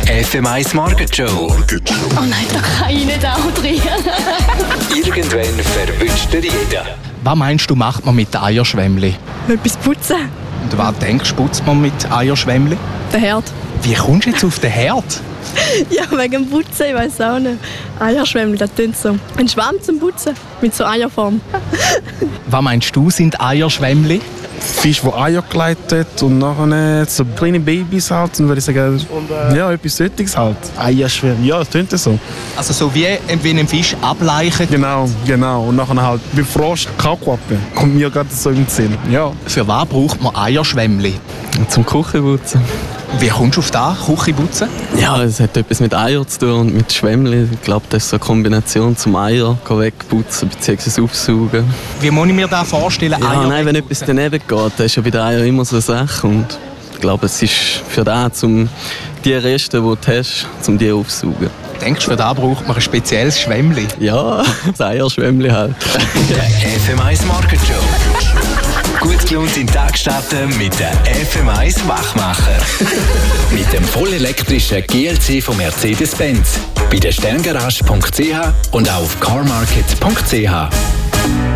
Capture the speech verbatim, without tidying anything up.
F M eins Morgenshow. Oh nein, da kann ich nicht auch drin. Irgendwann verwünscht er jeden. Was meinst du, macht man mit Eierschwämmli? Etwas putzen. Und was denkst du, putzt man mit Eierschwämmli? Der Herd. Wie kommst du jetzt auf den Herd? Ja, wegen dem Putzen, ich weiß auch nicht. Eierschwämmli, das tönt so. Ein Schwamm zum Putzen, mit so Eierform. Was meinst du, sind Eierschwämmli? Fisch, der Eier gelegt hat und nachher so kleine Babys halt. Und würde ich sagen, ja, etwas Solches halt. Eierschwämmli, ja, das tönt so. Also so wie, wie ein Fisch ableichen? Genau, genau. Und nachher halt wie Frosch, Kaulquappe. Kommt mir gerade so in den Sinn. Ja. Für was braucht man Eierschwämmli? Zum Küchenputzen. Wie kommst du auf das, Küche putzen? Ja, es hat etwas mit Eier zu tun und mit Schwämmli. Ich glaube, das ist so eine Kombination zum Eier wegputzen bzw. aufsaugen. Wie muss ich mir das vorstellen? Ja, Eier nein, wenn etwas daneben geht, das ist ja bei den Eiern immer so eine Sache. Und ich glaube, es ist für das, um die Reste, die du hast, um die aufzusaugen. Denkst du, für das braucht man ein spezielles Schwämmli? Ja, das Eierschwämmli halt. F M eins Morgenshow. Gut gelohnt in den Tag starten mit der F M eins Wachmacher. Mit dem vollelektrischen G L C von Mercedes-Benz. Bei der sterngarage punkt c h und auf carmarket punkt c h.